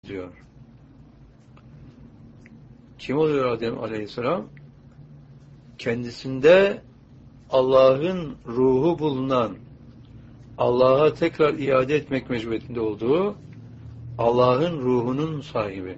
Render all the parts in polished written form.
diyor. Kim oluyor Adem Aleyhisselam? Kendisinde Allah'ın ruhu bulunan, Allah'a tekrar iade etmek mecburiyetinde olduğu Allah'ın ruhunun sahibi.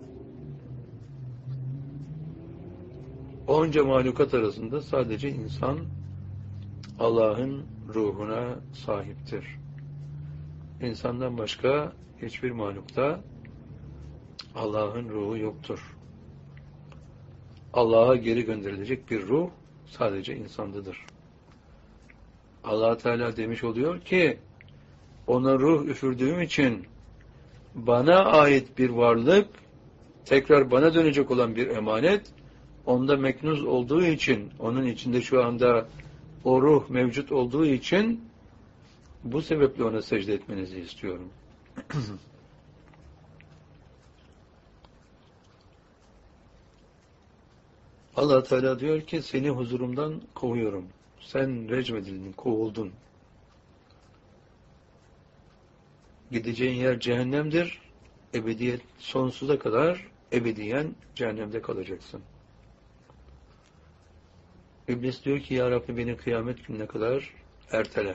Onca mahlukat arasında sadece insan Allah'ın ruhuna sahiptir. İnsandan başka hiçbir mahlukta Allah'ın ruhu yoktur. Allah'a geri gönderilecek bir ruh sadece insandadır. Allah Teala demiş oluyor ki, ona ruh üfürdüğüm için bana ait bir varlık, tekrar bana dönecek olan bir emanet, onda meknuz olduğu için, onun içinde şu anda o ruh mevcut olduğu için, bu sebeple ona secde etmenizi istiyorum. Allah Teala diyor ki, seni huzurumdan kovuyorum. Sen recmedildin, kovuldun. Gideceğin yer cehennemdir. Ebediyet sonsuza kadar ebediyen cehennemde kalacaksın. İblis diyor ki, ya Rabbi beni kıyamet gününe kadar ertele.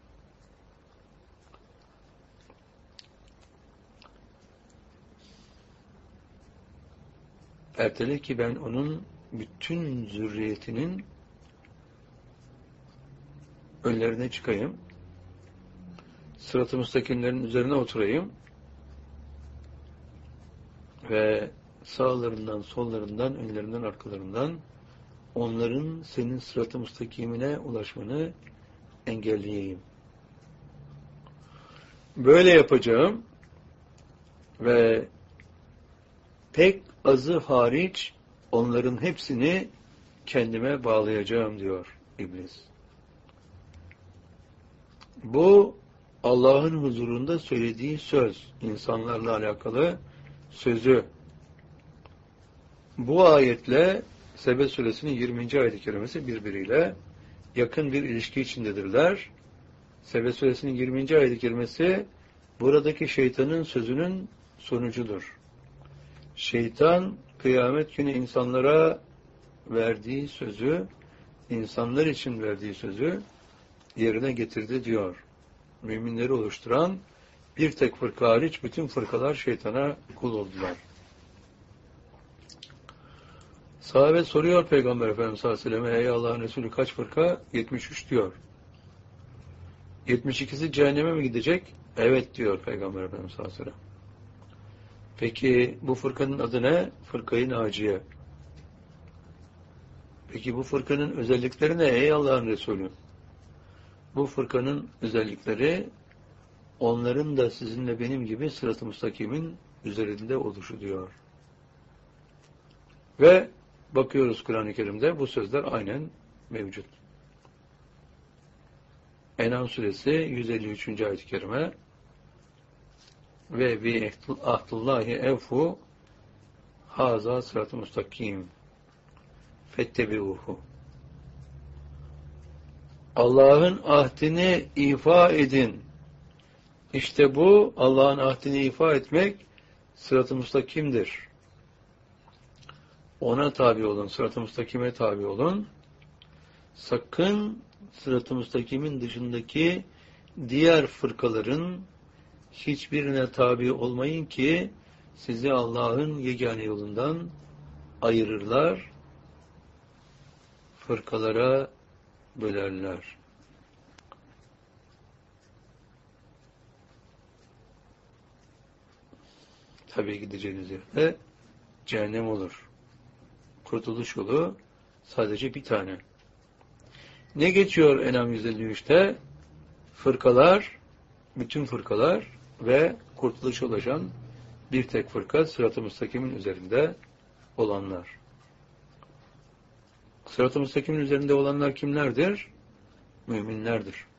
Ertele ki ben onun bütün zürriyetinin önlerine çıkayım. Sırat-ı müstakimlerin üzerine oturayım. Ve sağlarından, sollarından, önlerinden, arkalarından onların senin sırat-ı müstakimine ulaşmanı engelleyeyim. Böyle yapacağım ve pek azı hariç onların hepsini kendime bağlayacağım diyor İblis. Bu Allah'ın huzurunda söylediği söz, insanlarla alakalı sözü. Bu ayetle Sebe suresinin 20. ayet-i kerimesi birbiriyle yakın bir ilişki içindedirler. Sebe suresinin 20. ayet-i kerimesi buradaki şeytanın sözünün sonucudur. Şeytan kıyamet günü insanlara verdiği sözü, insanlar için verdiği sözü yerine getirdi diyor. Müminleri oluşturan bir tek fırka hariç bütün fırkalar şeytana kul oldular. Sahabe soruyor Peygamber Efendimiz sallallahu aleyhi ve sellem, ey Allah'ın Resulü kaç fırka? 73 diyor. 72'si cehenneme mi gidecek? Evet diyor Peygamber Efendimiz sallallahu aleyhi ve sellem. Peki bu fırkanın adı ne? Fırkayı Naciye. Peki bu fırkanın özellikleri ne ey Allah'ın Resulü? Bu fırkanın özellikleri onların da sizinle benim gibi sırat-ı müstakimin üzerinde oluşu diyor. Ve bakıyoruz Kur'an-ı Kerim'de bu sözler aynen mevcut. En'am suresi 153. ayet-i kerime ve bi ahdullahi evfu haza sırat-ı müstakim fettebi'uhu. Allah'ın ahdini ifa edin. İşte bu Allah'ın ahdini ifa etmek sırat-ı müstakimdir. Ona tabi olun, sırat-ı müstakime tabi olun. Sakın sırat-ı müstakimin dışındaki diğer fırkaların hiçbirine tabi olmayın ki sizi Allah'ın yegane yolundan ayırırlar, fırkalara bölerler. Tabii gideceğiniz yerde cehennem olur. Kurtuluş yolu sadece bir tane. Ne geçiyor En'am 153'te? Fırkalar, bütün fırkalar ve kurtuluş ulaşan bir tek fırka sırat-ı müstakimin üzerinde olanlar. Sırat-ı müstakimin üzerinde olanlar kimlerdir? Müminlerdir.